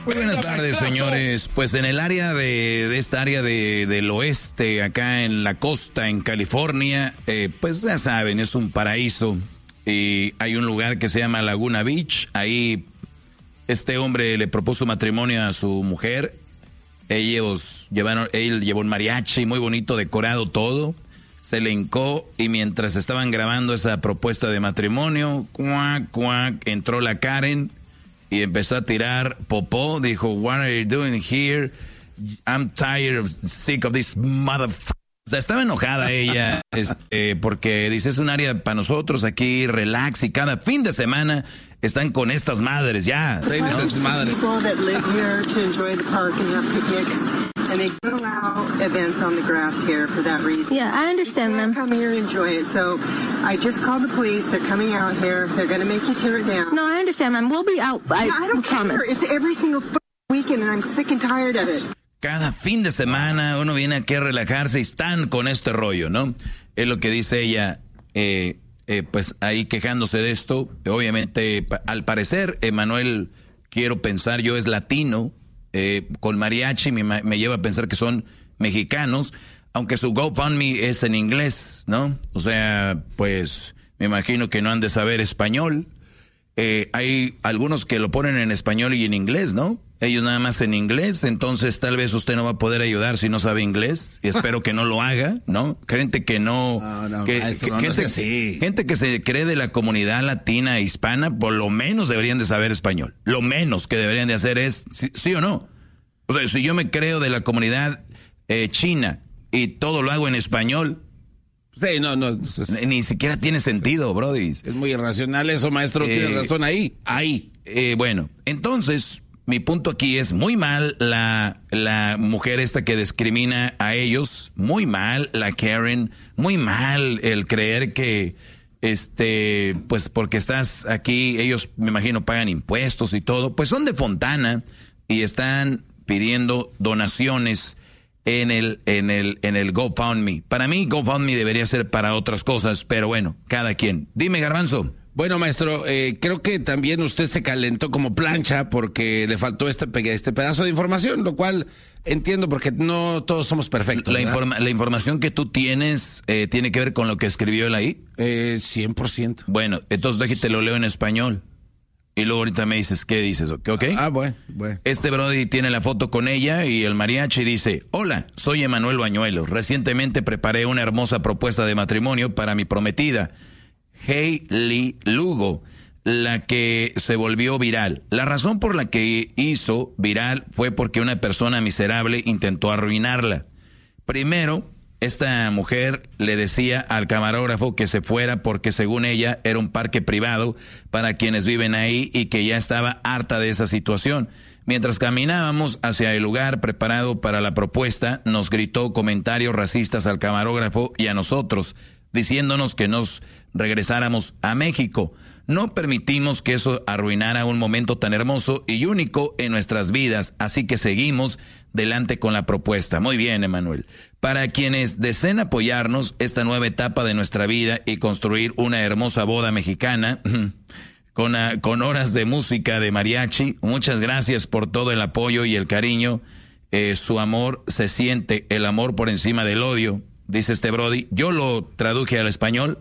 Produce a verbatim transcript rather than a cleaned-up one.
Muy buenas tardes, señores. Pues en el área de, de esta área de, del oeste, acá en la costa, en California, eh, pues ya saben, es un paraíso. Y hay un lugar que se llama Laguna Beach. Ahí este hombre le propuso matrimonio a su mujer. Ellos llevaron, él llevó un mariachi muy bonito, decorado todo. Se le hincó y mientras estaban grabando esa propuesta de matrimonio, cuac, cuac, entró la Karen y empezó a tirar popó. Dijo, what are you doing here? I'm tired of, sick of this motherfucker. O sea, estaba enojada ella, este, porque dice, es un área para nosotros aquí, relax, y cada fin de semana están con estas madres, ya. They estas madres. People that live here to enjoy the park and have picnics, and they don't allow events on the grass here for that reason. Yeah, I understand, ma'am. Come here and enjoy it. So I just called the police. They're coming out here. They're going to make you tear it down. No, I understand, ma'am. We'll be out. I, yeah, I don't promise. care. It's every single weekend, and I'm sick and tired of it. Cada fin de semana uno viene aquí a relajarse y están con este rollo, ¿no? Es lo que dice ella, eh, eh, pues ahí quejándose de esto. Obviamente, al parecer, Emanuel, quiero pensar yo, es latino, eh, con mariachi, me, me lleva a pensar que son mexicanos, aunque su GoFundMe es en inglés, ¿no? O sea, pues me imagino que no han de saber español. Eh, hay algunos que lo ponen en español y en inglés, ¿no? Ellos nada más en inglés, entonces tal vez usted no va a poder ayudar si no sabe inglés, y espero que no lo haga, ¿no? Gente que no... No, no, que, maestro, que, no, gente, no es así. gente que se cree de la comunidad latina, hispana, por lo menos deberían de saber español. Lo menos que deberían de hacer es, sí, sí o no. O sea, si yo me creo de la comunidad eh, china y todo lo hago en español... Sí, no, no. Ni siquiera tiene sentido, brody. Es muy irracional eso, maestro, eh, tiene razón ahí, ahí. Eh, bueno, entonces... Mi punto aquí es muy mal la, la mujer esta que discrimina a ellos, muy mal la Karen, muy mal el creer que, este, pues porque estás aquí, ellos me imagino pagan impuestos y todo, pues son de Fontana y están pidiendo donaciones en el, en el, en el GoFundMe. Para mí GoFundMe debería ser para otras cosas, pero bueno, cada quien. Dime, Garbanzo. Bueno, maestro, eh, creo que también usted se calentó como plancha porque le faltó este, este pedazo de información, lo cual entiendo porque no todos somos perfectos. La, informa la información que tú tienes eh, tiene que ver con lo que escribió él ahí. Eh, cien por ciento. Bueno, entonces déjate lo leo en español. Y luego ahorita me dices qué dices, ¿ok? Ah, bueno, bueno. Este brody tiene la foto con ella y el mariachi dice, hola, soy Emanuel Bañuelos. Recientemente preparé una hermosa propuesta de matrimonio para mi prometida, Hailey Lugo, la que se volvió viral. La razón por la que hizo viral fue porque una persona miserable intentó arruinarla. Primero, esta mujer le decía al camarógrafo que se fuera porque según ella era un parque privado para quienes viven ahí y que ya estaba harta de esa situación. Mientras caminábamos hacia el lugar preparado para la propuesta, nos gritó comentarios racistas al camarógrafo y a nosotros, diciéndonos que nos regresáramos a México. No permitimos que eso arruinara un momento tan hermoso y único en nuestras vidas, así que seguimos delante con la propuesta. Muy bien, Emanuel. Para quienes deseen apoyarnos esta nueva etapa de nuestra vida y construir una hermosa boda mexicana con, uh, con horas de música de mariachi, muchas gracias por todo el apoyo y el cariño. Eh, su amor se siente, el amor por encima del odio. Dice este brody, yo lo traduje al español.